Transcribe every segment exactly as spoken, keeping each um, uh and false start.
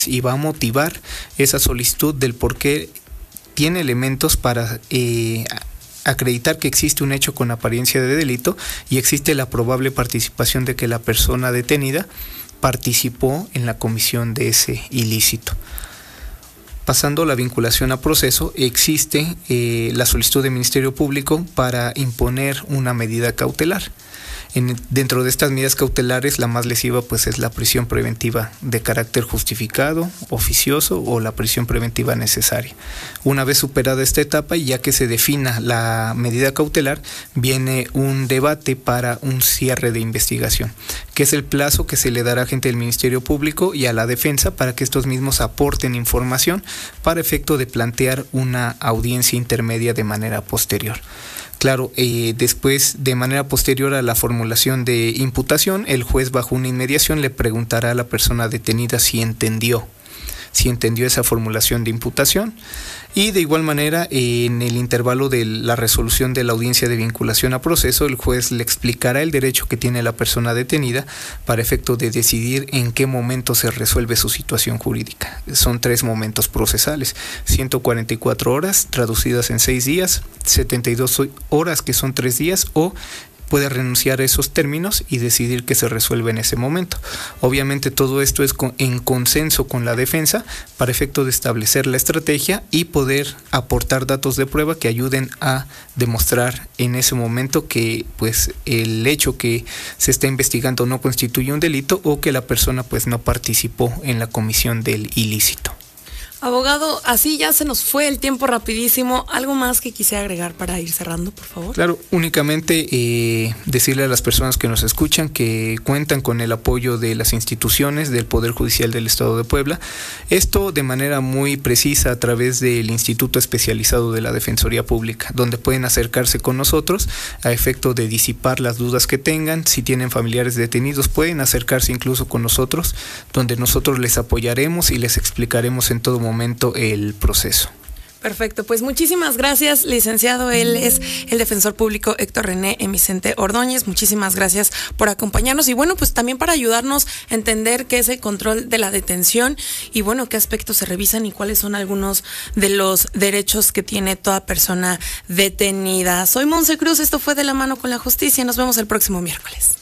y va a motivar esa solicitud del por qué tiene elementos para eh, acreditar que existe un hecho con apariencia de delito y existe la probable participación de que la persona detenida participó en la comisión de ese ilícito. Pasando a la vinculación a proceso, existe eh, la solicitud del Ministerio Público para imponer una medida cautelar. En, dentro de estas medidas cautelares, la más lesiva pues es la prisión preventiva de carácter justificado, oficioso o la prisión preventiva necesaria. Una vez superada esta etapa y ya que se defina la medida cautelar, viene un debate para un cierre de investigación, que es el plazo que se le dará a gente del Ministerio Público y a la defensa para que estos mismos aporten información para efecto de plantear una audiencia intermedia de manera posterior. Claro, eh, después, de manera posterior a la formulación de imputación, el juez bajo una inmediación le preguntará a la persona detenida si entendió, si entendió esa formulación de imputación. Y de igual manera, eh, en el intervalo de la resolución de la audiencia de vinculación a proceso, el juez le explicará el derecho que tiene la persona detenida para efecto de decidir en qué momento se resuelve su situación jurídica. Son tres momentos procesales: ciento cuarenta y cuatro horas traducidas en seis días, setenta y dos horas que son tres días, o puede renunciar a esos términos y decidir que se resuelve en ese momento. Obviamente todo esto es con, en consenso con la defensa para efecto de establecer la estrategia y poder aportar datos de prueba que ayuden a demostrar en ese momento que pues el hecho que se está investigando no constituye un delito o que la persona pues no participó en la comisión del ilícito. Abogado, así ya se nos fue el tiempo rapidísimo. ¿Algo más que quisiera agregar para ir cerrando, por favor? Claro, únicamente eh, decirle a las personas que nos escuchan que cuentan con el apoyo de las instituciones del Poder Judicial del Estado de Puebla. Esto de manera muy precisa a través del Instituto Especializado de la Defensoría Pública, donde pueden acercarse con nosotros a efecto de disipar las dudas que tengan. Si tienen familiares detenidos, pueden acercarse incluso con nosotros, donde nosotros les apoyaremos y les explicaremos en todo momento momento el proceso. Perfecto, pues muchísimas gracias, licenciado. Él es el defensor público Héctor René Emicente Ordóñez. Muchísimas gracias por acompañarnos y bueno, pues también para ayudarnos a entender qué es el control de la detención y bueno, qué aspectos se revisan y cuáles son algunos de los derechos que tiene toda persona detenida. Soy Monse Cruz, esto fue De la Mano con la Justicia. Nos vemos el próximo miércoles.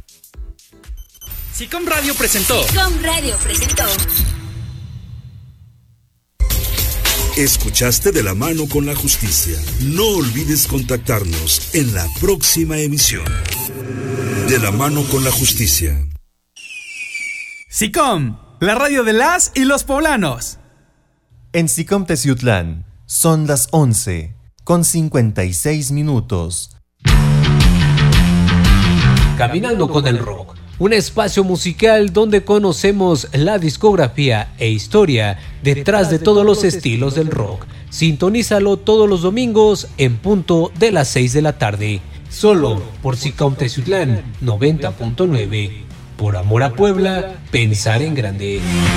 SICOM Radio presentó. SICOM Radio presentó. Escuchaste De la Mano con la Justicia. No olvides contactarnos en la próxima emisión. De la Mano con la Justicia. SICOM, la radio de las y los poblanos. En SICOM Teciutlán son las once con cincuenta y seis minutos. Caminando con el Rock, un espacio musical donde conocemos la discografía e historia detrás de todos los estilos del rock. Sintonízalo todos los domingos en punto de las seis de la tarde, solo por SICOM Teciutlán noventa punto nueve. Por amor a Puebla, pensar en grande.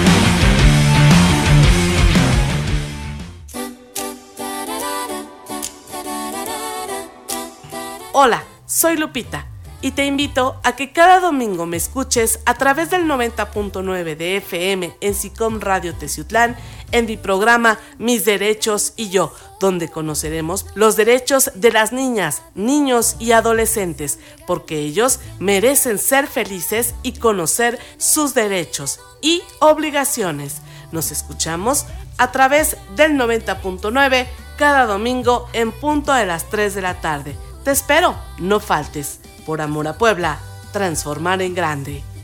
Hola, soy Lupita. Y te invito a que cada domingo me escuches a través del noventa punto nueve de F M en SICOM Radio Teciutlán en mi programa Mis Derechos y Yo, donde conoceremos los derechos de las niñas, niños y adolescentes, porque ellos merecen ser felices y conocer sus derechos y obligaciones. Nos escuchamos a través del noventa punto nueve cada domingo en punto de las tres de la tarde. Te espero, no faltes. Por amor a Puebla, transformar en grande.